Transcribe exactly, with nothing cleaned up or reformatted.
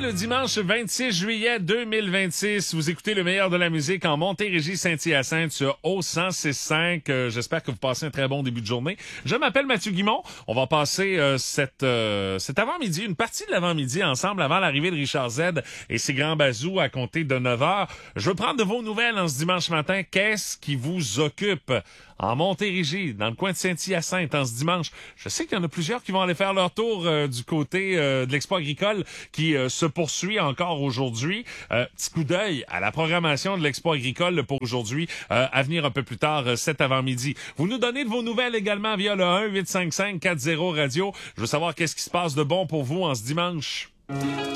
le dimanche vingt-six juillet deux mille vingt-six. Vous écoutez le meilleur de la musique en Montérégie Saint-Hyacinthe sur O cent six cinq. Euh, j'espère que vous passez un très bon début de journée. Je m'appelle Mathieu Guimont. On va passer euh, cette, euh, cet avant-midi, une partie de l'avant-midi ensemble avant l'arrivée de Richard Z et ses grands bazous à compter de neuf heures. Je veux prendre de vos nouvelles en ce dimanche matin. Qu'est-ce qui vous occupe en Montérégie, dans le coin de Saint-Hyacinthe, en ce dimanche? Je sais qu'il y en a plusieurs qui vont aller faire leur tour euh, du côté euh, de l'Expo agricole qui euh, se poursuit encore aujourd'hui. Euh, petit coup d'œil à la programmation de l'Expo agricole pour aujourd'hui, euh, à venir un peu plus tard euh, cet avant-midi. Vous nous donnez de vos nouvelles également via le un huit cinq cinq quatre zéro radio. Je veux savoir qu'est-ce qui se passe de bon pour vous en ce dimanche.